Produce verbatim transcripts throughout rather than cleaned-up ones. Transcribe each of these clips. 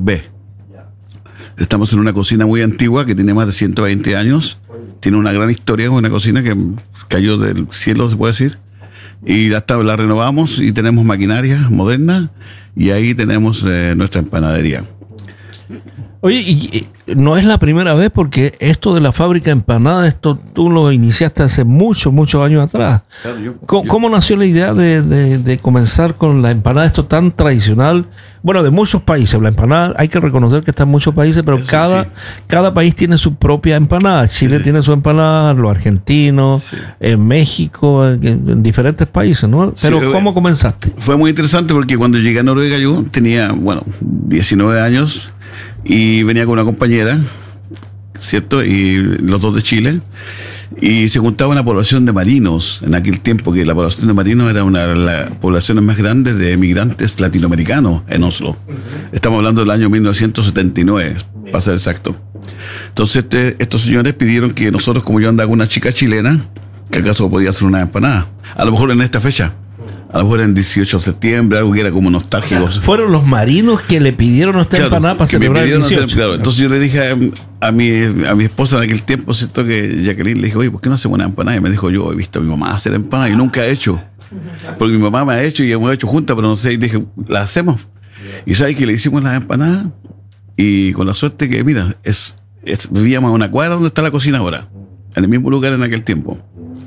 B. Estamos en una cocina muy antigua que tiene más de ciento veinte años. Tiene una gran historia, una cocina que cayó del cielo, se puede decir. Y la, la renovamos y tenemos maquinaria moderna. Y ahí tenemos eh, nuestra empanadería. Oye, y, y no es la primera vez, porque esto de la fábrica de empanadas, esto tú lo iniciaste hace muchos, muchos años atrás. Claro, yo, ¿Cómo, yo. ¿Cómo nació la idea de, de, de comenzar con la empanada, esto tan tradicional? Bueno, de muchos países. La empanada, hay que reconocer que está en muchos países, pero Eso, cada, sí. cada país tiene su propia empanada. Chile sí. tiene su empanada, los argentinos, sí. en México, en, en diferentes países, ¿no? Pero sí, ¿cómo comenzaste? Fue muy interesante porque cuando llegué a Noruega yo tenía, bueno, diecinueve años. Y venía con una compañera, ¿cierto? Y los dos de Chile. Y se juntaba una población de marinos en aquel tiempo, que la población de marinos era una de las poblaciones más grandes de emigrantes latinoamericanos en Oslo. Estamos hablando del año mil novecientos setenta y nueve, para ser exacto. Entonces este, estos señores pidieron que nosotros, como yo andaba con una chica chilena, que acaso podía hacer una empanada. A lo mejor en esta fecha. A lo mejor en dieciocho de septiembre, algo que era como nostálgico. O sea, fueron los marinos que le pidieron esta claro, empanada para celebrar el dieciocho. Hacer, claro. Entonces yo le dije a, a, mi, a mi esposa en aquel tiempo, ¿cierto? Que Jacqueline, le dije, oye, ¿por qué no hacemos una empanada? Y me dijo, yo he visto a mi mamá hacer empanadas y nunca he hecho. Porque mi mamá me ha hecho y hemos hecho juntas, pero no sé. Y dije, ¿la hacemos? Y ¿sabes que le hicimos las empanadas? Y con la suerte que, mira, es, es, vivíamos a una cuadra donde está la cocina ahora. En el mismo lugar en aquel tiempo.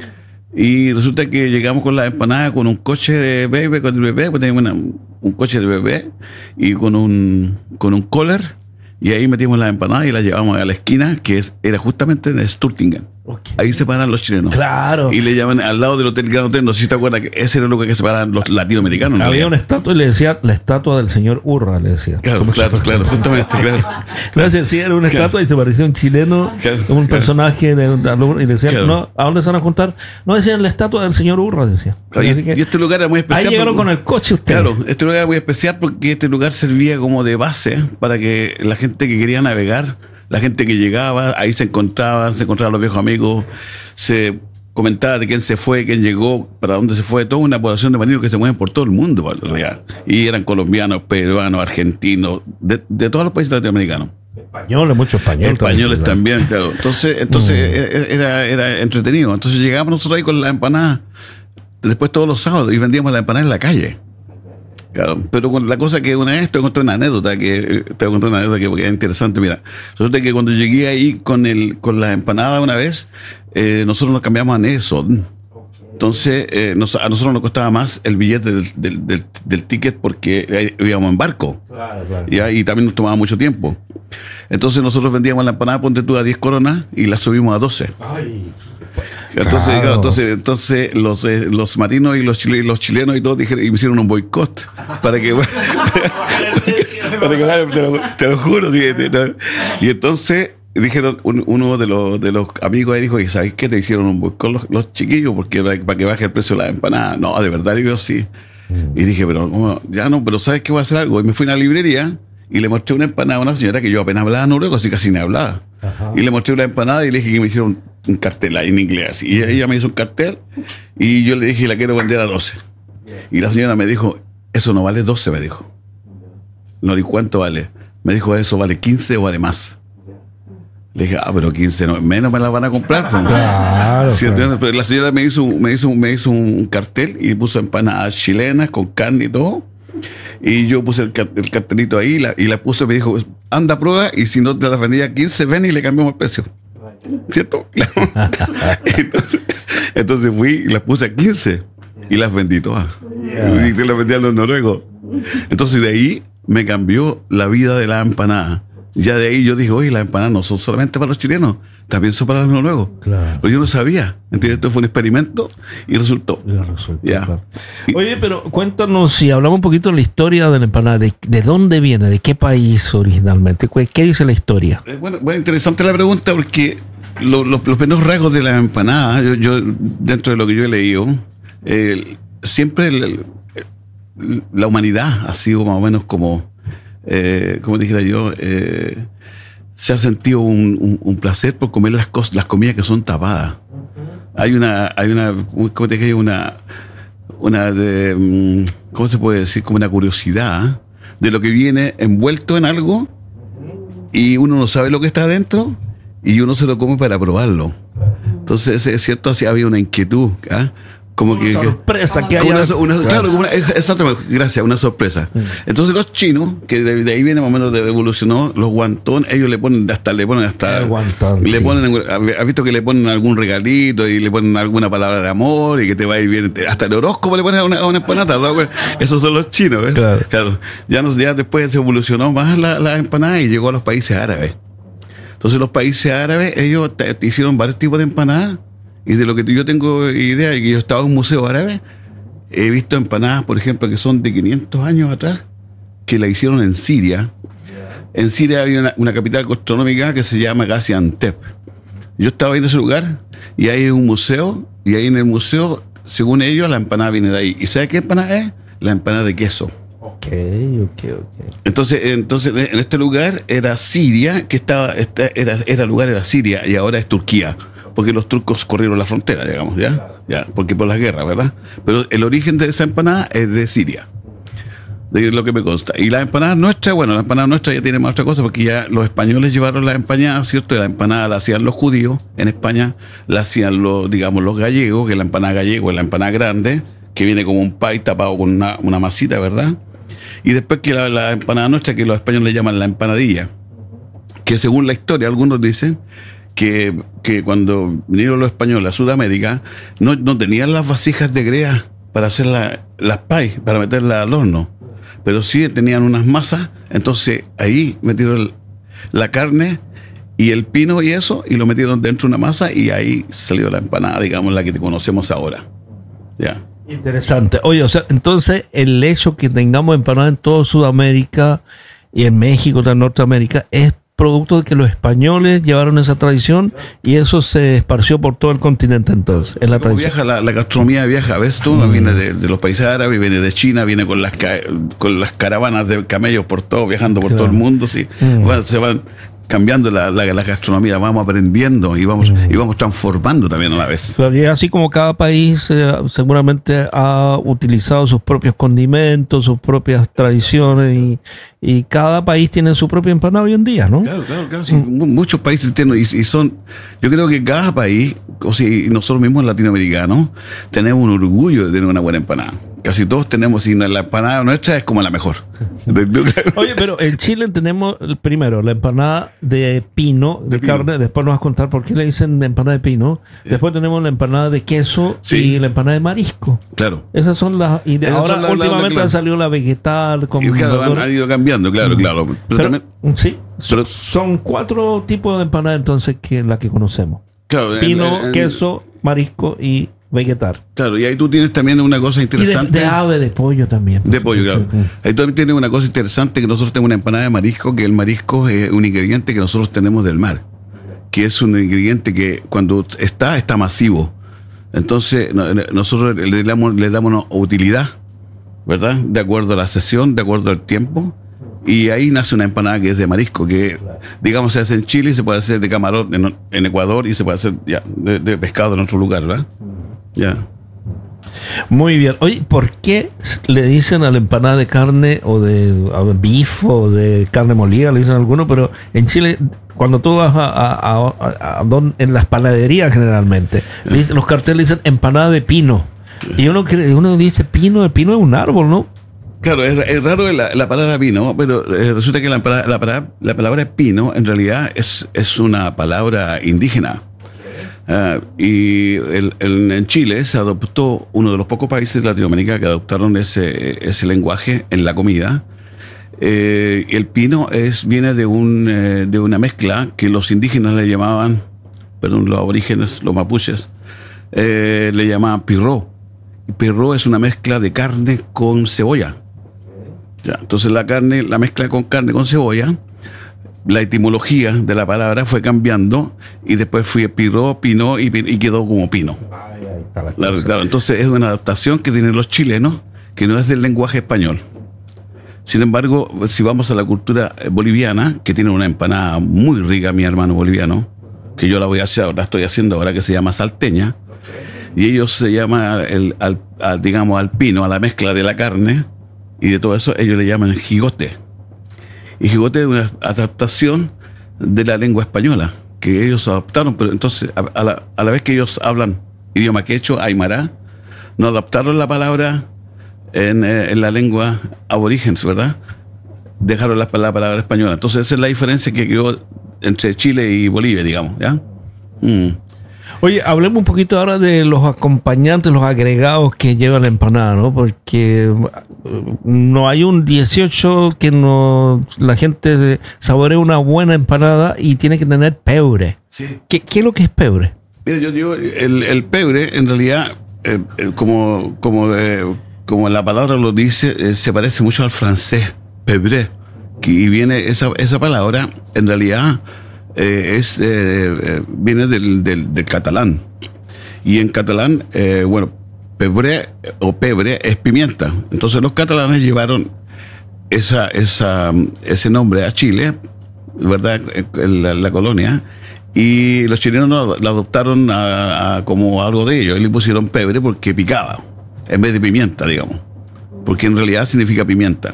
Y resulta que llegamos con la empanada con un coche de bebé, con el bebé, pues teníamos una, un coche de bebé y con un con un collar, y ahí metimos la empanada y la llevamos a la esquina, que es, era justamente en Sturtingen. Okay. Ahí se paran los chilenos. Claro. Y le llaman al lado del Hotel Gran Hotel, no sé si te acuerdas que ese era el lugar que se paran los latinoamericanos. Había una estatua y le decía la estatua del señor Urra, le decía. Claro, claro, claro, justamente, claro. Gracias, sí, era una claro. estatua y se parecía un chileno, claro, un claro. personaje, de, de, y decían, claro. no, ¿a dónde se van a juntar? No, decían la estatua del señor Urra, decía. Claro, y, y este lugar era muy especial. Ahí llegaron porque, con el coche ustedes. Claro, este lugar era muy especial porque este lugar servía como de base para que la gente que quería navegar, la gente que llegaba, ahí se encontraban, se encontraban los viejos amigos, se comentaba de quién se fue, quién llegó, para dónde se fue, toda una población de marinos que se mueven por todo el mundo, en realidad. Y eran colombianos, peruanos, argentinos, de, de todos los países latinoamericanos. Españoles, muchos españoles. Españoles también, también claro. Entonces, entonces mm. era, era entretenido. Entonces llegábamos nosotros ahí con la empanada, después todos los sábados, y vendíamos la empanada en la calle. Claro, pero con la cosa que una vez te voy a contar una anécdota que te voy a contar una anécdota que, que es interesante. Mira, resulta que cuando llegué ahí con el con la empanada una vez, eh, nosotros nos cambiamos a Nelson. Entonces eh, nos, a nosotros nos costaba más el billete del, del, del, del ticket porque íbamos en barco. Claro, claro. ¿Ya? Y también nos tomaba mucho tiempo. Entonces nosotros vendíamos la empanada, ponte tú, a diez coronas y la subimos a doce. Ay. Entonces, claro. Claro, entonces, entonces los, eh, los marinos y los, chile, los chilenos y todos dijeron, y me hicieron un boicot para que, para que te, lo, te lo juro. Sí, te, te, y entonces dijeron, un, uno de los, de los amigos ahí dijo, ¿y sabéis qué? Te hicieron un boicot los, los chiquillos porque para, para que baje el precio de la empanada. No, de verdad, digo, sí. Mm. Y dije, pero ¿cómo? Ya no, pero ¿sabes qué? Voy a hacer algo. Y me fui a una librería y le mostré una empanada a una señora que yo apenas hablaba noruego, así casi ni hablaba. Ajá. Y le mostré una empanada y le dije que me hicieron un cartel ahí en inglés. Y ella me hizo un cartel y yo le dije, la quiero vender a doce. Y la señora me dijo, eso no vale doce, me dijo. No, ¿y cuánto vale? Me dijo, eso vale quince o vale más. Le dije, ah, pero quince no, menos me la van a comprar. Claro, ¿sí? Claro. Pero la señora me hizo, me hizo, me hizo un cartel y puso empanadas chilenas con carne y todo. Y yo puse el, el cartelito ahí y la, y la puse, me dijo, anda a prueba y si no te las vendía quince, ven y le cambiamos el precio. ¿Cierto? entonces, entonces fui y las puse a quince y las vendí todas. Yeah. Y se las vendí a los noruegos. Entonces de ahí me cambió la vida de la empanada. Ya de ahí yo dije, oye, las empanadas no son solamente para los chilenos, también son para los noruegos. Claro. Pero yo no sabía. ¿Entiendes? Esto fue un experimento y resultó. Y resultó ya. Claro. Oye, pero cuéntanos, si hablamos un poquito de la historia de la empanada, de, de dónde viene, de qué país originalmente, ¿qué dice la historia? Eh, bueno, bueno, interesante la pregunta porque lo, lo, los primeros rasgos de la empanada, yo, yo dentro de lo que yo he leído, eh, siempre el, el, la humanidad ha sido más o menos como... Eh, como dijera yo, eh, se ha sentido un, un, un placer por comer las cosas, las comidas que son tapadas. Hay una, hay una, como te dije, una, una de, ¿cómo se puede decir? Como una curiosidad de lo que viene envuelto en algo y uno no sabe lo que está adentro y uno se lo come para probarlo. Entonces, es cierto, así había una inquietud, ¿ah? Como una que, sorpresa que una, haya. una, claro, claro como una, exactamente, gracias, una sorpresa. Mm. Entonces los chinos, que de, de ahí viene más o menos, de evolucionó, los guantón, ellos le ponen hasta, le ponen hasta, el guantón, le sí. ponen, has visto que le ponen algún regalito y le ponen alguna palabra de amor y que te va a ir bien, hasta el horóscopo le ponen a una, a una empanada, ¿no? Esos son los chinos, ¿ves? Claro. Claro. Ya, nos, ya después se evolucionó más la, la empanada y llegó a los países árabes. Entonces los países árabes, ellos te, te hicieron varios tipos de empanadas. Y de lo que yo tengo idea, y que yo he estado en un museo árabe, he visto empanadas, por ejemplo, que son de quinientos años atrás, que la hicieron en Siria. En Siria había una, una capital gastronómica que se llama Gaziantep. Yo estaba ahí en ese lugar, y hay un museo, y ahí en el museo, según ellos, la empanada viene de ahí. ¿Y sabes qué empanada es? La empanada de queso. Ok, ok, ok. Entonces, entonces en este lugar era Siria, que estaba, era, era el lugar era Siria, y ahora es Turquía. Porque los turcos corrieron la frontera, digamos, ¿ya? Ya, porque por las guerras, ¿verdad? Pero el origen de esa empanada es de Siria, de lo que me consta. Y la empanada nuestra, bueno, la empanada nuestra ya tiene más otra cosa, porque ya los españoles llevaron la empanada, ¿cierto? Y la empanada la hacían los judíos en España, la hacían los, digamos, los gallegos, que la empanada gallego es la empanada grande, que viene como un pay tapado con una, una masita, ¿verdad? Y después que la, la empanada nuestra, que los españoles le llaman la empanadilla, que según la historia, algunos dicen Que, que cuando vinieron los españoles a Sudamérica no, no tenían las vasijas de greda para hacer la, las pay, para meterlas al horno, pero sí tenían unas masas. Entonces ahí metieron la carne y el pino y eso, y lo metieron dentro de una masa, y ahí salió la empanada, digamos, la que conocemos ahora. Ya. Interesante. Oye, o sea, entonces el hecho que tengamos empanadas en toda Sudamérica y en México, en Norteamérica, es producto de que los españoles llevaron esa tradición y eso se esparció por todo el continente. Entonces es la tradición. Viaja la, la gastronomía, viaja, ¿ves tú? Mm. Viene de, de los países árabes, viene de China, viene con las con las caravanas de camellos por todo, viajando por claro. todo el mundo, sí. Mm. Bueno, se van cambiando la, la, la gastronomía, vamos aprendiendo y vamos, mm. y vamos transformando también a la vez. Claro, y así como cada país eh, seguramente ha utilizado sus propios condimentos, sus propias tradiciones, y, y cada país tiene su propia empanada hoy en día, ¿no? Claro, claro, claro. Sí. Mm. Muchos países tienen, y, y son, yo creo que cada país, o sea, nosotros mismos latinoamericanos, tenemos un orgullo de tener una buena empanada. Casi todos tenemos, y la empanada nuestra es como la mejor. Oye, pero en Chile tenemos primero la empanada de pino, de, de pino. carne. Después nos vas a contar por qué le dicen empanada de pino. Yeah. Después tenemos la empanada de queso, sí. y la empanada de marisco. Claro. Esas son las. Y de Esas ahora la, últimamente la, la, claro. salió la vegetal. Con y claro, han, han ido cambiando, claro, mm. claro. Pero, pero también, sí, pero, son cuatro tipos de empanadas entonces que la que conocemos. Claro, pino, en, en, queso, marisco y vegetal. Claro, y ahí tú tienes también una cosa interesante. Y de, de ave, de pollo también. De pollo, claro. Sí. Ahí tú también tienes una cosa interesante, que nosotros tenemos una empanada de marisco, que el marisco es un ingrediente que nosotros tenemos del mar, que es un ingrediente que cuando está, está masivo. Entonces nosotros le damos, le damos una utilidad, ¿verdad? De acuerdo a la sesión, de acuerdo al tiempo. Y ahí nace una empanada que es de marisco, que digamos se hace en Chile, se puede hacer de camarón en, en Ecuador, y se puede hacer ya de, de pescado en otro lugar, ¿verdad? Ya. Muy bien. Oye, ¿por qué le dicen a la empanada de carne o de a beef o de carne molida, le dicen algunos, pero en Chile, cuando tú vas a, a, a, a, a don, en las panaderías generalmente, le dicen, los carteles dicen empanada de pino, y uno uno dice pino, el pino es un árbol, ¿no? Claro, es, es raro la, la palabra pino, pero eh, resulta que la, la, la, la palabra pino en realidad es, es una palabra indígena. Uh, y el, el, en Chile se adoptó, uno de los pocos países de Latinoamérica que adoptaron ese, ese lenguaje en la comida. Eh, el pino es, viene de, un, eh, de una mezcla que los indígenas le llamaban, perdón, los aborígenes, los mapuches, eh, le llamaban pirró. Y pirró es una mezcla de carne con cebolla. Ya, entonces la carne, la mezcla con carne con cebolla, la etimología de la palabra fue cambiando, y después fue piró, pino, y, y quedó como pino. Ay, ahí está la claro, claro, entonces es una adaptación que tienen los chilenos, que no es del lenguaje español. Sin embargo, si vamos a la cultura boliviana, que tiene una empanada muy rica, mi hermano boliviano, que yo la voy a hacer, la estoy haciendo ahora, que se llama salteña, y ellos se llaman el, al, al, digamos, al pino, a la mezcla de la carne, y de todo eso ellos le llaman jigote. Y jigote es una adaptación de la lengua española, que ellos adaptaron, pero entonces a, a, la, a la vez que ellos hablan idioma quechua, aymara, no adaptaron la palabra en, eh, en la lengua aborigen, ¿verdad? Dejaron la, la palabra española. Entonces esa es la diferencia que quedó entre Chile y Bolivia, digamos, ¿ya? Mm. Oye, hablemos un poquito ahora de los acompañantes, los agregados que lleva la empanada, ¿no? Porque no hay un dieciocho que no la gente saboree una buena empanada y tiene que tener pebre. Sí. ¿Qué, qué es lo que es pebre? Mira, yo digo, el, el pebre, en realidad, eh, eh, como, como, eh, como la palabra lo dice, eh, se parece mucho al francés, pebre. Y viene esa, esa palabra, en realidad... Eh, es, eh, eh, viene del, del, del catalán. Y en catalán, eh, bueno, pebre o pebre es pimienta. Entonces los catalanes llevaron esa, esa, ese nombre a Chile, ¿verdad? En la, la colonia. Y los chilenos lo, lo adoptaron a, a como algo de ellos. Y le pusieron pebre porque picaba, en vez de pimienta, digamos. Porque en realidad significa pimienta.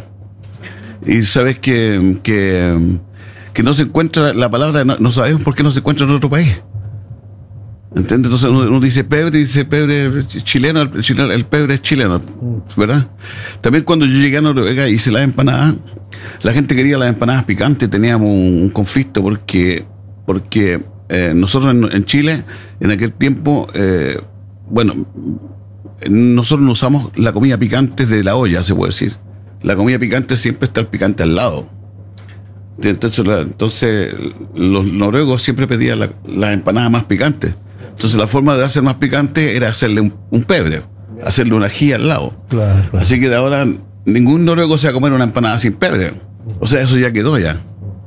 Y sabes que... que que no se encuentra la palabra, no, no sabemos por qué no se encuentra en otro país. ¿Entiendes? Entonces uno, uno dice pebre, dice pebre chileno, el, el pebre es chileno, ¿verdad? También cuando yo llegué a Noruega y hice las empanadas, la gente quería las empanadas picantes, teníamos un, un conflicto porque, porque eh, nosotros en, en Chile, en aquel tiempo, eh, bueno, nosotros no usamos la comida picante de la olla, se puede decir. La comida picante siempre está el picante al lado. Entonces, la, entonces los noruegos siempre pedían las la empanadas más picantes. Entonces la forma de hacer más picante era hacerle un, un pebre, hacerle una ají al lado. Claro, claro. Así que de ahora ningún noruego se va a comer una empanada sin pebre. O sea, eso ya quedó ya.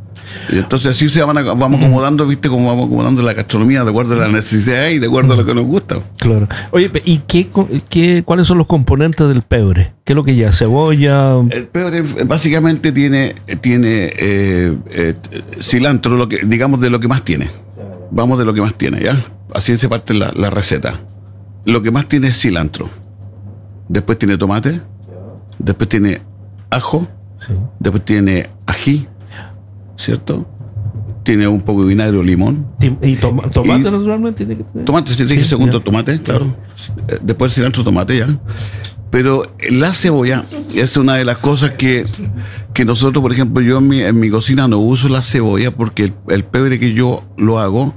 Y entonces así se van a, vamos acomodando, viste, como vamos acomodando la gastronomía de acuerdo a la necesidad y de acuerdo a lo que nos gusta. Claro. Oye, ¿y qué, qué, cuáles son los componentes del pebre? ¿Qué es lo que lleva? ¿Cebolla? El pebre básicamente tiene, tiene eh, eh, cilantro, lo que, digamos de lo que más tiene. Vamos de lo que más tiene, ¿ya? Así se parte la, la receta. Lo que más tiene es cilantro. Después tiene tomate. Después tiene ajo. Sí. Después tiene ají. ¿Cierto? Tiene un poco de vinagre o limón. ¿Y tom tomate y, naturalmente tiene que tener? Tomate, si tiene que segundo tomate, claro. Después cilantro, tomate ya. Pero la cebolla es una de las cosas que, que nosotros, por ejemplo, yo en mi, en mi cocina no uso la cebolla porque el, el pebre que yo lo hago,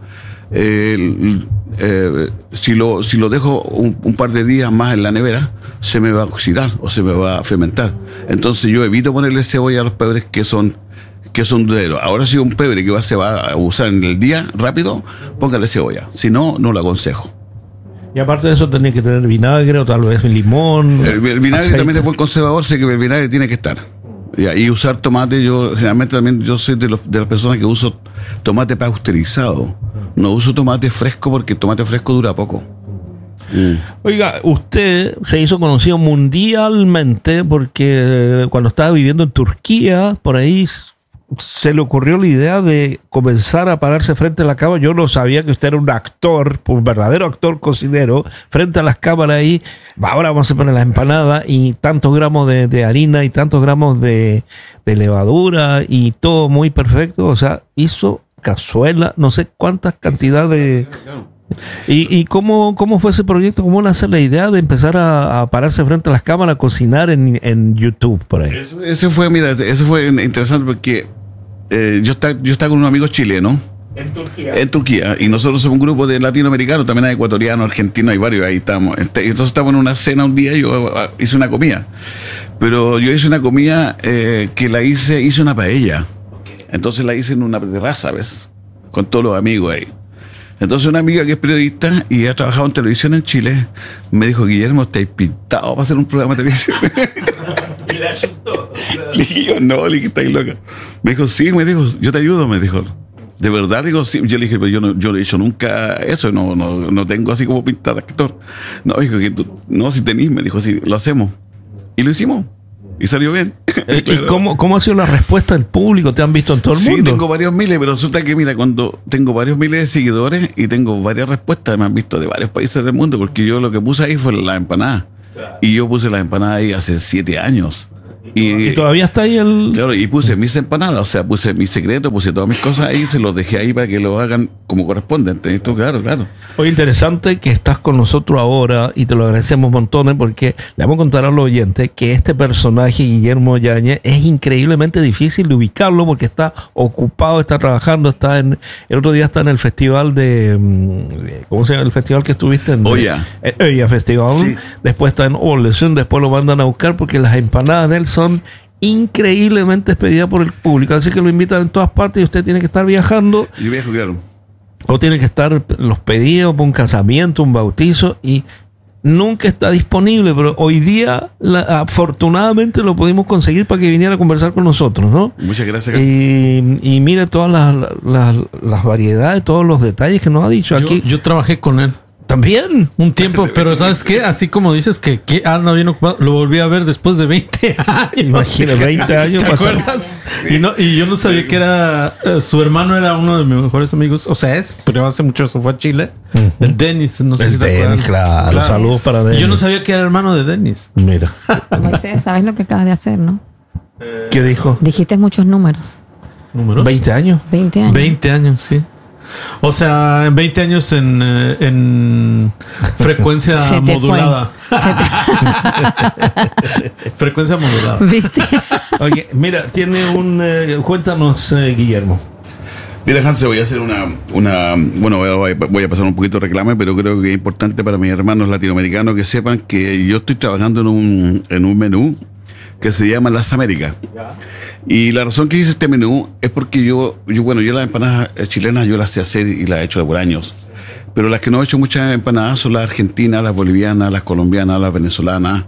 eh, eh, si, lo, si lo dejo un, un par de días más en la nevera, se me va a oxidar o se me va a fermentar. Entonces yo evito ponerle cebolla a los pebres que son que son duraderos. Ahora si un pebre que va, se va a usar en el día rápido, póngale cebolla. Si no, no lo aconsejo. Y aparte de eso, tenía que tener vinagre o tal vez limón. El, el vinagre aceite. También es buen conservador, sé que el vinagre tiene que estar. Y usar tomate, yo generalmente también yo soy de, los, de las personas que uso tomate pasteurizado. No uso tomate fresco porque el tomate fresco dura poco. Mm. Oiga, usted se hizo conocido mundialmente porque cuando estaba viviendo en Turquía, por ahí se le ocurrió la idea de comenzar a pararse frente a la cámara. Yo no sabía que usted era un actor, un verdadero actor cocinero, frente a las cámaras ahí. Ahora vamos a poner las empanadas y tantos gramos de, de harina y tantos gramos de, de levadura y todo muy perfecto. O sea, hizo cazuela, no sé cuántas cantidades. ¿Y, y cómo, cómo fue ese proyecto? ¿Cómo nace la idea de empezar a, a pararse frente a las cámaras a cocinar en, en YouTube por ahí? Eso, eso fue, mira, eso fue interesante porque eh, yo, está, yo estaba con unos amigos chilenos en Turquía. En Turquía, y nosotros somos un grupo de latinoamericanos, también hay ecuatorianos, argentinos, hay varios, ahí estamos. Entonces estábamos en una cena un día y yo hice una comida. Pero yo hice una comida eh, que la hice, hice una paella. Entonces la hice en una terraza, ¿ves? Con todos los amigos ahí. Entonces una amiga que es periodista y ha trabajado en televisión en Chile me dijo: Guillermo, estáis pintado para hacer un programa de televisión. Y le asustó. Le dije yo, no, le dije, estáis loca. Me dijo, sí, me dijo, yo te ayudo, me dijo. De verdad, digo, sí. Yo le dije, pero yo no, yo no he hecho nunca eso, no, no, no tengo así como pintar de actor. No, dijo que tú, no, si tenís, me dijo, sí, lo hacemos. Y lo hicimos. Y salió bien. ¿Y claro. cómo, cómo ha sido la respuesta del público? ¿Te han visto en todo el sí, mundo? Sí, tengo varios miles, pero resulta que, mira, cuando tengo varios miles de seguidores y tengo varias respuestas, me han visto de varios países del mundo, porque yo lo que puse ahí fue la empanada. Claro. Y yo puse la empanada ahí hace siete años. Y, y todavía está ahí el... Claro, y puse mis empanadas, o sea, puse mi secreto, puse todas mis cosas ahí, se los dejé ahí para que lo hagan como corresponde. Esto, claro, claro. Oye, interesante que estás con nosotros ahora y te lo agradecemos montones porque le vamos a contar a los oyentes que este personaje, Guillermo Yáñez, es increíblemente difícil de ubicarlo porque está ocupado, está trabajando, está en... El otro día está en el festival de... ¿Cómo se llama el festival que estuviste? En Oya. Eh, Oya Festival. Sí. Después está en Olesun, después lo mandan a buscar porque las empanadas de él son increíblemente expedidas por el público, así que lo invitan en todas partes y usted tiene que estar viajando. Yo viajo, claro. O tiene que estar los pedidos para un casamiento, un bautizo, y nunca está disponible, pero hoy día la, afortunadamente lo pudimos conseguir para que viniera a conversar con nosotros, ¿no? Muchas gracias. Y, y mire todas las, las, las variedades, todos los detalles que nos ha dicho yo, aquí. Yo trabajé con él. También. Un tiempo, pero ¿sabes qué? Así como dices que, que anda bien ocupado, lo volví a ver después de veinte años. Imagínate, veinte años. ¿Te acuerdas? Y, no, y yo no sabía que era... Uh, su hermano era uno de mis mejores amigos. O sea, es, pero hace mucho se fue a Chile. Uh-huh. El Dennis, no sé el si te Dennis, acuerdas. Claro, claro. Saludos para Dennis. Yo no sabía que era hermano de Dennis. Mira. Moisés, ¿sabes lo que acabas de hacer, no? ¿Qué dijo? Dijiste muchos números. ¿Números? veinte años. veinte años. veinte años, sí. O sea, en veinte años en, en frecuencia modulada. Te... frecuencia modulada. ¿Viste? Oye, mira, tiene un... Eh, cuéntanos, eh, Guillermo. Mira, Hanse, voy a hacer una... una bueno, voy a, voy a pasar un poquito de reclame, pero creo que es importante para mis hermanos latinoamericanos que sepan que yo estoy trabajando en un, en un menú que se llama Las Américas. Y la razón que hice este menú es porque yo, yo, bueno, yo las empanadas chilenas yo las sé hacer y las he hecho por años. Pero las que no he hecho muchas empanadas son las argentinas, las bolivianas, las colombianas, las venezolanas,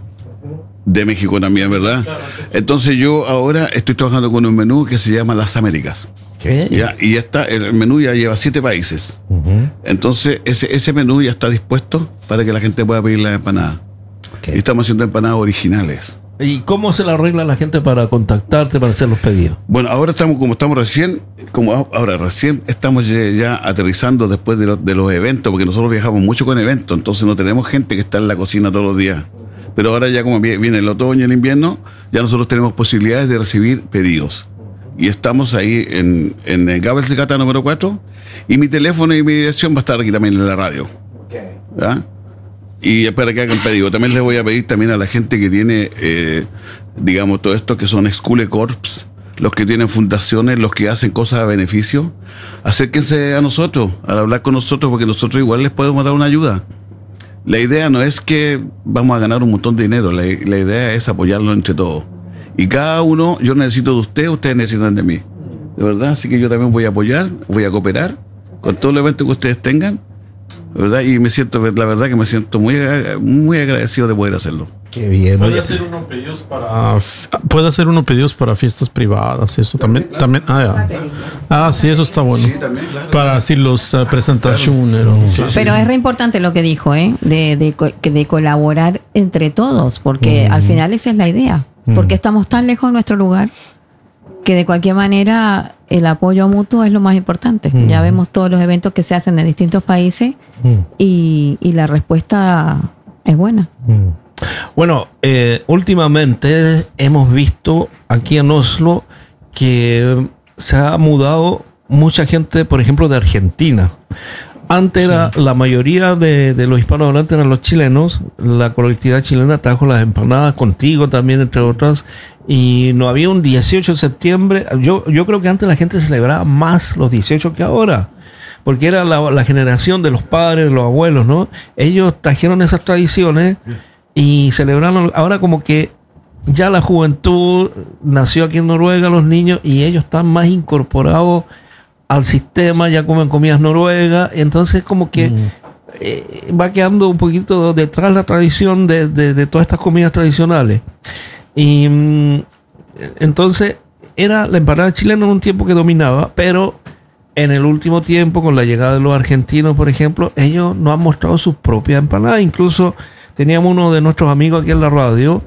de México también, ¿verdad? Entonces yo ahora estoy trabajando con un menú que se llama Las Américas. ¿Qué? ¿Ya? Y ya está, el menú ya lleva siete países. Uh-huh. Entonces ese, ese menú ya está dispuesto para que la gente pueda pedir las empanadas. Okay. Y estamos haciendo empanadas originales. ¿Y cómo se la arregla la gente para contactarte, para hacer los pedidos? Bueno, ahora estamos, como estamos recién, como ahora recién estamos ya, ya aterrizando después de, lo, de los eventos, porque nosotros viajamos mucho con eventos, entonces no tenemos gente que está en la cocina todos los días. Pero ahora ya como viene el otoño y el invierno, ya nosotros tenemos posibilidades de recibir pedidos. Y estamos ahí en, en Gabel Secata número cuatro, y mi teléfono y mi dirección va a estar aquí también en la radio. ¿Ya? Y para que hagan pedido. También les voy a pedir también a la gente que tiene, eh, digamos, todo esto que son Schule Corps, los que tienen fundaciones, los que hacen cosas a beneficio, acérquense a nosotros, a hablar con nosotros, porque nosotros igual les podemos dar una ayuda. La idea no es que vamos a ganar un montón de dinero, la, la idea es apoyarlo entre todos. Y cada uno, yo necesito de usted, ustedes necesitan de mí. De verdad, así que yo también voy a apoyar, voy a cooperar con todo el evento que ustedes tengan. ¿Verdad? Y me siento, la verdad que me siento muy, muy agradecido de poder hacerlo. Qué bien. Puede hacer uno pedidos para puede hacer uno pedidos para fiestas privadas, eso también, también, ah, ya. Ah, sí, eso está bueno. Sí, también, claro. Para así los uh, presentaciones. Claro. Sí, pero sí. Es re importante lo que dijo, ¿eh? De, de, de colaborar entre todos, porque mm. al final esa es la idea. Mm. Porque estamos tan lejos de nuestro lugar que de cualquier manera el apoyo mutuo es lo más importante. Mm. Ya vemos todos los eventos que se hacen en distintos países mm. y, y la respuesta es buena. Mm. Bueno, eh, últimamente hemos visto aquí en Oslo que se ha mudado mucha gente, por ejemplo, de Argentina. Antes era sí. la mayoría de, de los hispanohablantes eran los chilenos. La colectividad chilena trajo las empanadas contigo también, entre otras. Y no había un dieciocho de septiembre. Yo, yo creo que antes la gente celebraba más los dieciocho que ahora. Porque era la, la generación de los padres, de los abuelos, ¿no? Ellos trajeron esas tradiciones y celebraron. Ahora como que ya la juventud nació aquí en Noruega, los niños, y ellos están más incorporados al sistema, ya comen comidas noruegas, entonces como que mm. eh, va quedando un poquito detrás la tradición de, de, de todas estas comidas tradicionales. Y mm, entonces era la empanada chilena en un tiempo que dominaba, pero en el último tiempo, con la llegada de los argentinos, por ejemplo, ellos nos han mostrado sus propias empanadas. Incluso teníamos uno de nuestros amigos aquí en la radio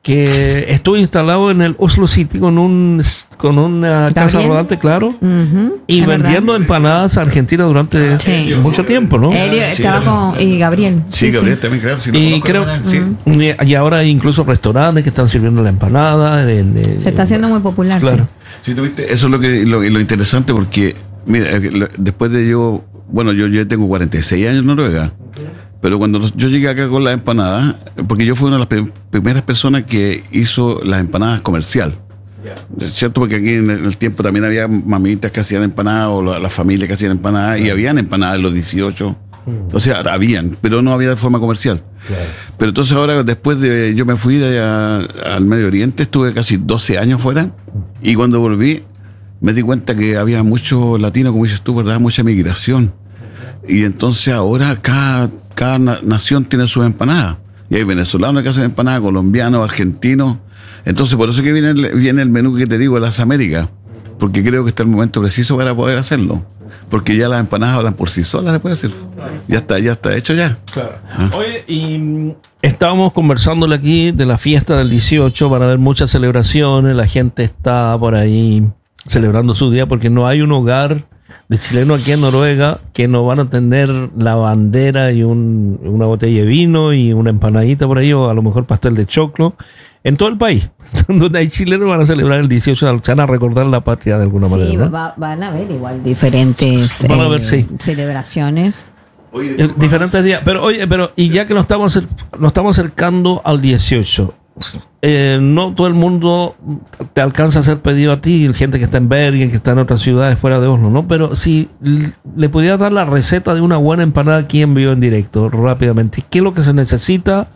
que estuvo instalado en el Oslo City con un con una casa rodante, claro, uh-huh. y es vendiendo verdad. empanadas argentinas durante sí. mucho tiempo, ¿no? Elio Sí, estaba con y Gabriel. Sí, sí, Gabriel sí. también, claro. Sí, y creo sí. y ahora hay incluso restaurantes que están sirviendo la empanada. De, de, Se está haciendo muy popular. Claro. Sí, ¿tú viste? Eso es lo que lo, lo interesante porque, mira, después de yo, bueno, yo ya tengo cuarenta y seis años en Noruega. Pero cuando yo llegué acá con las empanadas, porque yo fui una de las prim- primeras personas que hizo las empanadas comercial. Yeah. ¿Cierto? Porque aquí en el tiempo también había mamitas que hacían empanadas o las la familias que hacían empanadas, yeah. y habían empanadas en los dieciocho. Mm. O sea, habían, pero no había de forma comercial. Claro. Pero entonces ahora, después de, yo me fui de allá al Medio Oriente, estuve casi doce años fuera, y cuando volví me di cuenta que había mucho latino, como dices tú, ¿verdad? Mucha migración. Y entonces ahora cada, cada nación tiene sus empanadas. Y hay venezolanos que hacen empanadas, colombianos, argentinos. Entonces por eso que viene el, viene el menú que te digo de las Américas. Porque creo que está el momento preciso para poder hacerlo. Porque ya las empanadas hablan por sí solas, se puede decir. Ya está, ya está hecho ya. Claro. ¿Ah? Oye, y estábamos conversándole aquí de la fiesta del dieciocho. Van a haber muchas celebraciones. La gente está por ahí celebrando su día porque no hay un hogar de chileno aquí en Noruega que no van a tener la bandera y un, una botella de vino y una empanadita por ahí, o a lo mejor pastel de choclo, en todo el país. Donde hay chilenos van a celebrar el dieciocho, se van a recordar la patria de alguna sí, manera, ¿no? va, van a haber igual diferentes van a ver, eh, sí. celebraciones. Oye, diferentes días. Pero oye, pero y ya que nos estamos, nos estamos acercando al dieciocho, Eh, no todo el mundo te alcanza a hacer pedido a ti, gente que está en Bergen, que está en otras ciudades fuera de Oslo, ¿no? Pero si le pudieras dar la receta de una buena empanada aquí en vivo en directo, rápidamente, ¿qué es lo que se necesita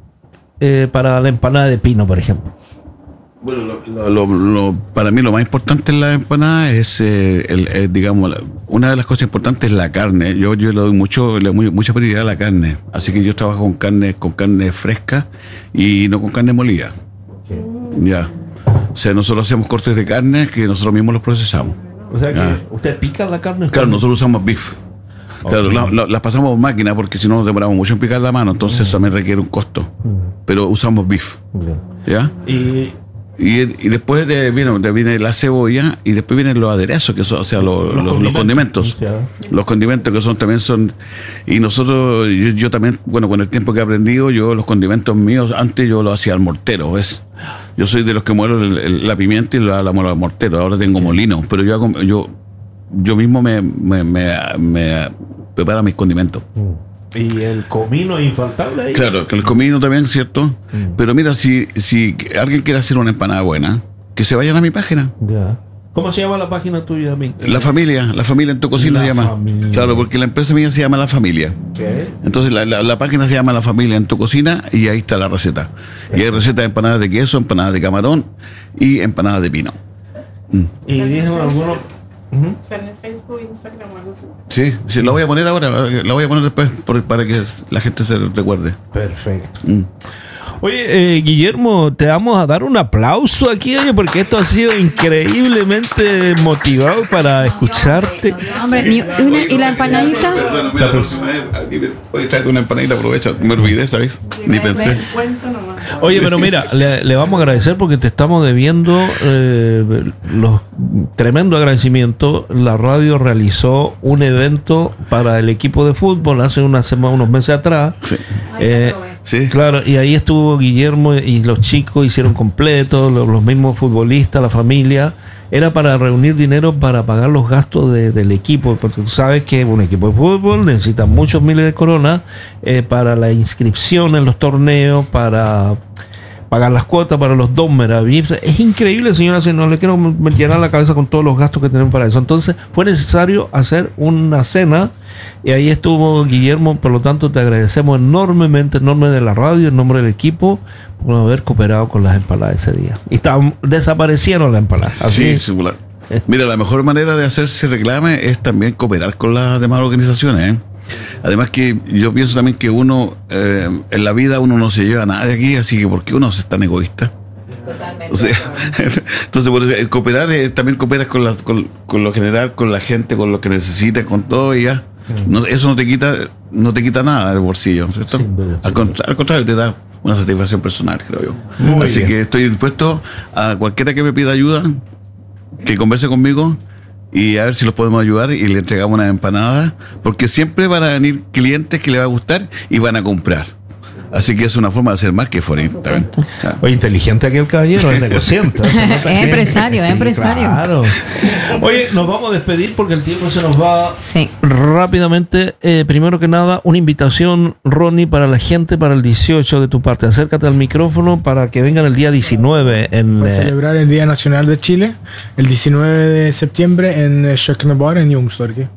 eh, para la empanada de pino, por ejemplo? Bueno, lo, lo, lo, lo, para mí lo más importante en la empanada es, eh, el, el, digamos, la, una de las cosas importantes es la carne. Yo, yo le doy mucho, le doy mucha prioridad a la carne. Así que yo trabajo con carne, con carne fresca y no con carne molida. Okay. Ya. O sea, nosotros hacemos cortes de carne que nosotros mismos los procesamos. O sea, que ya. ¿Usted pica la carne? Claro, nosotros usamos beef. Okay. Claro, las la, la pasamos por máquina porque si no nos demoramos mucho en picar la mano, entonces eso mm. también requiere un costo. Mm. Pero usamos beef. Okay. ¿Ya? Y... Y, y después de, viene, de viene la cebolla y después vienen los aderezos, que son, o sea, los, los, los, los condimentos. Los condimentos que son también son. Y nosotros, yo, yo también, bueno, con el tiempo que he aprendido, yo los condimentos míos, antes yo los hacía al mortero, ¿ves? Yo soy de los que muelo el, el, la pimienta y la, la muelo al mortero. Ahora tengo molino, pero yo hago, yo, yo mismo me, me, me, me preparo mis condimentos. Mm. Y el comino infaltable ahí. Claro, que el comino también, ¿cierto? Mm. Pero mira, si, si alguien quiere hacer una empanada buena, que se vayan a mi página. Ya. ¿Cómo se llama la página tuya, amigo? La Familia, La Familia en tu cocina se llama. Familia. Claro, porque la empresa mía se llama La Familia. ¿Qué? Entonces la, la, la página se llama La Familia en tu cocina y ahí está la receta. ¿Qué? Y hay recetas de empanadas de queso, empanadas de camarón y empanadas de pino. Mm. Y dijeron algunos... Uh-huh. ¿Está en Facebook, Instagram o algo así? Sí, sí, la voy a poner ahora, la voy a poner después por, para que la gente se recuerde. Perfecto. Mm. Oye, eh, Guillermo, te vamos a dar un aplauso aquí, oye, porque esto ha sido increíblemente motivado para escucharte. Hombre, ¿y, una, ¿y la empanadita? Oye, tráete una empanadita, aprovecha. Me olvidé, ¿sabes? Ni pensé. Oye, pero mira, le, le vamos a agradecer porque te estamos debiendo eh, los tremendo agradecimiento. La radio realizó un evento para el equipo de fútbol hace una semana, unos meses atrás. Sí. Eh, sí. Claro, y ahí estuvo Guillermo y los chicos hicieron completo, los, los mismos futbolistas, la familia. Era para reunir dinero para pagar los gastos de, del equipo, porque tú sabes que un equipo de fútbol necesita muchos miles de coronas eh, para la inscripción en los torneos, para pagar las cuotas para los dos meravillas. Es increíble, señora, si no le quiero llenar la cabeza con todos los gastos que tenemos para eso. Entonces fue necesario hacer una cena y ahí estuvo Guillermo. Por lo tanto, te agradecemos enormemente, en nombre de la radio, en nombre del equipo, por haber cooperado con las empanadas ese día. Y estaban, desaparecieron las empanadas. Así sí, sí. Mira, la mejor manera de hacerse reclame es también cooperar con las demás organizaciones, ¿eh? Además que yo pienso también que uno eh, en la vida uno no se lleva nada de aquí, así que ¿por qué uno es tan egoísta? Totalmente. O sea, entonces por eso, cooperar eh, también cooperas con, la, con, con lo general, con la gente, con lo que necesitas, con todo y ya. No, eso no te quita no te quita nada del bolsillo, ¿cierto? Sí, al, contra, al contrario, te da una satisfacción personal, creo yo. Muy Así bien. que estoy dispuesto a cualquiera que me pida ayuda, que converse conmigo y a ver si los podemos ayudar y le entregamos una empanada, porque siempre van a venir clientes que les va a gustar y van a comprar. Así que es una forma de hacer marketing también. Oye, inteligente aquel caballero, es negociante. Se nota Es que- empresario, es sí, empresario. Claro. Oye, nos vamos a despedir porque el tiempo se nos va Sí. rápidamente. Eh, primero que nada, una invitación, Ronnie, para la gente para el dieciocho de tu parte. Acércate al micrófono para que vengan el día diecinueve en... Para eh, celebrar el Día Nacional de Chile, el diecinueve de septiembre en Schöckenbar, en Jungstorget.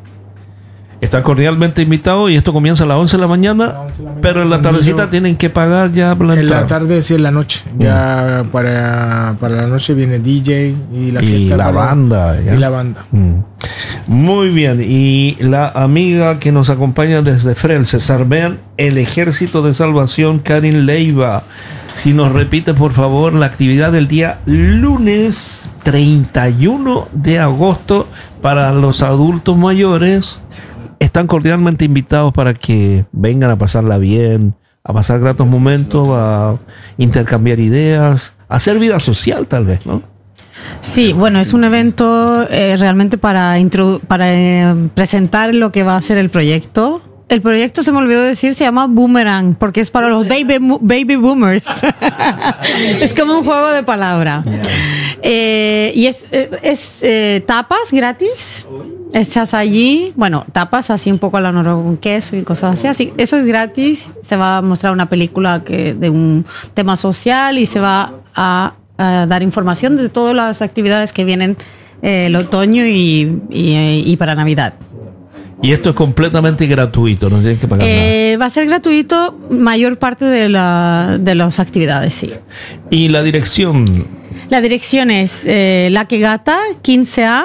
Está cordialmente invitado y esto comienza a las once de la mañana, pero en la tardecita tienen que pagar ya por la En la entrada. tarde, sí, en la noche. Ya para, para la noche viene D J y la Y fiesta. la para- banda, ya. Y la banda. Mm. Muy bien, y la amiga que nos acompaña desde Frel, César Vean, el Ejército de Salvación, Karin Leiva. Si nos repite, por favor, la actividad del día lunes treinta y uno de agosto para los adultos mayores. Están cordialmente invitados para que vengan a pasarla bien, a pasar gratos momentos, a intercambiar ideas, a hacer vida social tal vez, ¿no? Sí, bueno, es un evento eh, realmente para, introdu- para eh, presentar lo que va a ser el proyecto. El proyecto, se me olvidó decir, se llama Boomerang, porque es para los baby, mo- baby boomers. Es como un juego de palabra. Eh, y es, eh, es eh, tapas gratis, hechas allí. Bueno, tapas así un poco a la noruega con queso y cosas así. así. Eso es gratis. Se va a mostrar una película que, de un tema social y se va a, a dar información de todas las actividades que vienen eh, el otoño y, y, y para Navidad. Y esto es completamente gratuito, no tienen que pagar nada. Eh, va a ser gratuito mayor parte de, la, de las actividades, sí. Y la dirección, La dirección es eh, La Quegata quince A.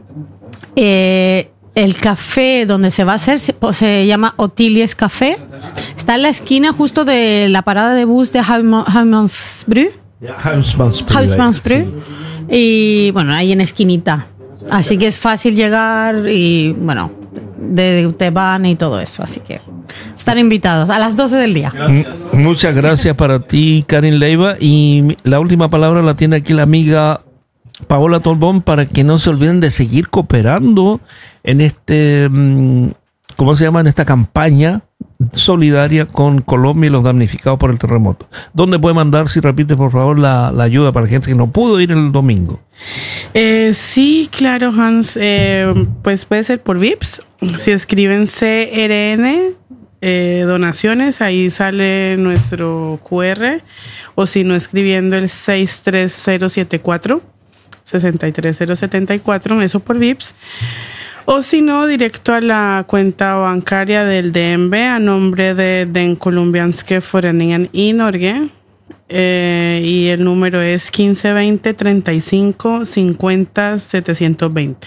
Eh, el café donde se va a hacer se, se llama Otilies Café. Está en la esquina justo de la parada de bus de Hausmannsbru. Hausmannsbru. Hausmannsbru. Y bueno, ahí en esquinita. Así que es fácil llegar y bueno, de Teban y todo eso. Así que están invitados a las doce del día. M- Muchas gracias para ti, Karin Leiva. Y la última palabra la tiene aquí la amiga Paola Tolbón para que no se olviden de seguir cooperando en este, mm, ¿cómo se llama? En esta campaña solidaria con Colombia y los damnificados por el terremoto. ¿Dónde puede mandar, si repite por favor, la, la ayuda para la gente que no pudo ir el domingo? Eh, sí, claro, Hans. Eh, pues puede ser por V I P S. Si escriben C R N eh, donaciones, ahí sale nuestro Q R. O si no, escribiendo el seis tres cero siete cuatro, seis tres cero siete cuatro, eso por V I P S. O si no, directo a la cuenta bancaria del D M V a nombre de Den Colombianske Foreningen i Norge. Eh, y el número es quince veinte treinta y cinco cincuenta setecientos veinte.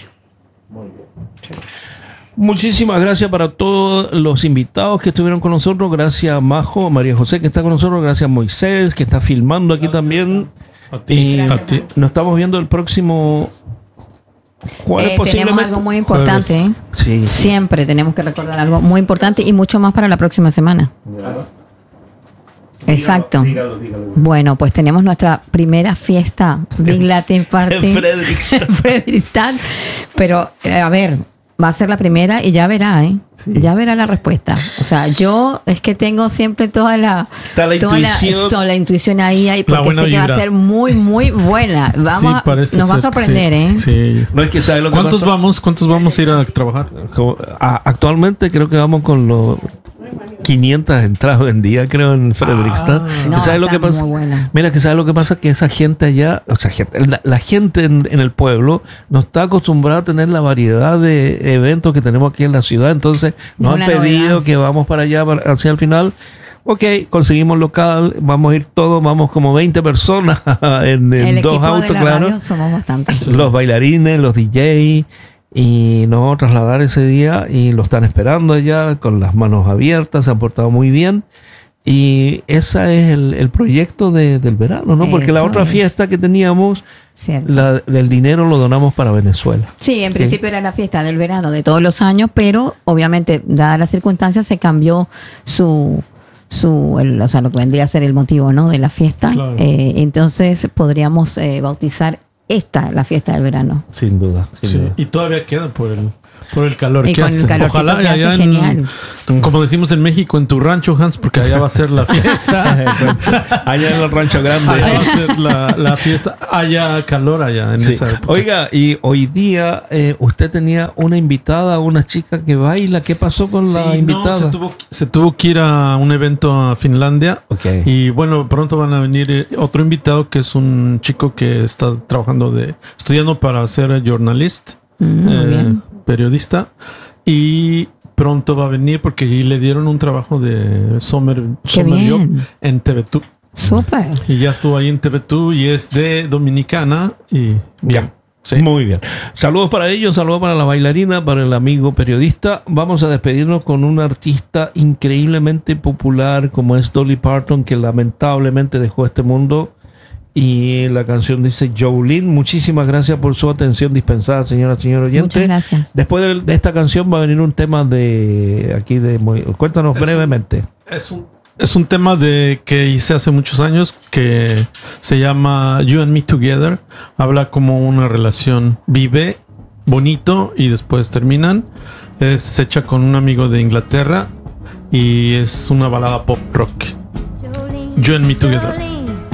Muchísimas gracias para todos los invitados que estuvieron con nosotros. Gracias Majo, María José que está con nosotros. Gracias Moisés que está filmando aquí también. A ti, Y a ti. nos estamos viendo el próximo jueves Eh, tenemos posiblemente. algo muy importante. Jueves. ¿eh? Sí, sí. Siempre tenemos que recordar algo muy importante y mucho más para la próxima semana. Exacto. Dígalo, dígalo. Bueno, pues tenemos nuestra primera fiesta Big Latin Party En Frederickstad. en Frederickstad. Pero, eh, a ver, va a ser la primera y ya verá, ¿eh? Ya verá la respuesta. O sea, yo es que tengo siempre toda la, Está la toda intuición. toda la intuición ahí, ahí La porque buena sé que va a vibra. ser muy, muy buena. Vamos, Sí, a- parece nos va a ser, sorprender, sí, ¿eh? Sí. No es que sabe lo que ¿Cuántos pasa. vamos? ¿Cuántos vamos a ir a trabajar? Como- a- actualmente creo que vamos con los quinientas entradas vendidas, creo, en Frederickstad. Ah. No, ¿Sabes lo está que pasa? muy buena. Mira, que ¿sabes lo que pasa? Que esa gente allá, o sea, gente- la, la gente en, en el pueblo no está acostumbrada a tener la variedad de eventos que tenemos aquí en la ciudad. Entonces, nos Una han pedido novedad. que vamos para allá, para- hacia el final. Ok, conseguimos local, vamos a ir todos, vamos como veinte personas en, en El dos equipo autos, de la claro. radio somos bastantes. Los bailarines, los D J, y nos vamos a trasladar ese día y lo están esperando allá con las manos abiertas, se han portado muy bien. Y ese es el, el proyecto de- del verano, ¿no? Porque la Eso otra es. fiesta que teníamos, Cierto. la, el dinero lo donamos para Venezuela. Sí, en principio era la fiesta del verano de todos los años, pero obviamente, dadas las circunstancias, se cambió su, su el, o sea, lo que vendría a ser el motivo, ¿no? De la fiesta. Claro. Eh, entonces podríamos eh, bautizar esta, la fiesta del verano. Sin duda. Sin Sí, duda. y todavía queda por el, por el calor Y que con el hace. calorcito Ojalá que hace, allá en- genial. como decimos en México, en tu rancho, Hans, porque allá va a ser la fiesta. Allá en el Rancho Grande. Allá va a ser la, la fiesta. Haya calor allá en Sí. esa época. Oiga, y hoy día eh, usted tenía una invitada, una chica que baila. ¿Qué pasó con la Sí, invitada? no, se, tuvo, se tuvo que ir a un evento a Finlandia. Ok. Y bueno, pronto van a venir eh, otro invitado que es un chico que está trabajando de, estudiando para ser journalist, Mm, muy eh, bien. periodista. Y pronto va a venir porque le dieron un trabajo de Summer, Qué Summer Job bien. en T V dos. Súper. Y ya estuvo ahí en T V dos y es de Dominicana. Y bien. Sí. Muy bien. Saludos para ellos, saludos para la bailarina, para el amigo periodista. Vamos a despedirnos con un artista increíblemente popular como es Dolly Parton, que lamentablemente dejó este mundo. Y la canción dice Jolene. Muchísimas gracias por su atención dispensada, señora, señor oyente. Muchas gracias. Después de, de esta canción va a venir un tema de aquí de Mo- cuéntanos Es un- brevemente. Es un, es un tema de que hice hace muchos años que se llama You and Me Together. Habla como una relación vive, bonito y después terminan. Es hecha con un amigo de Inglaterra y es una balada pop rock. You and Me Together.